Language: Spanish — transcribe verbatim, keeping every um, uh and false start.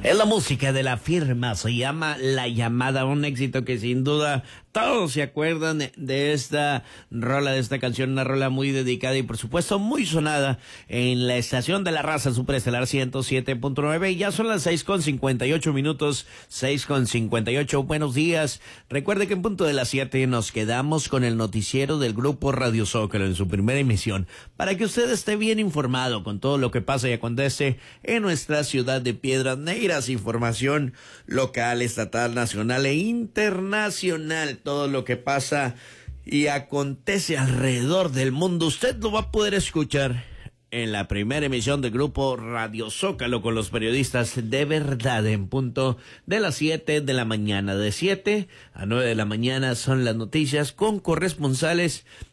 Es la música de la firma, se llama La Llamada, un éxito que sin duda todos se acuerdan de esta rola, de esta canción, una rola muy dedicada y por supuesto muy sonada en la estación de la raza superestelar ciento siete punto nueve. Y ya son las seis con cincuenta y ocho minutos, seis con cincuenta y ocho. Buenos días. Recuerde que en punto de las siete nos quedamos con el noticiero del grupo Radio Zócalo en su primera emisión, para que usted esté bien informado con todo lo que pasa y acontece en nuestra ciudad de Piedras Negras. Información local, estatal, nacional e internacional. Todo lo que pasa y acontece alrededor del mundo, usted lo va a poder escuchar en la primera emisión del grupo Radio Zócalo con los periodistas de verdad en punto de las siete de la mañana. De siete a nueve de la mañana son las noticias con corresponsales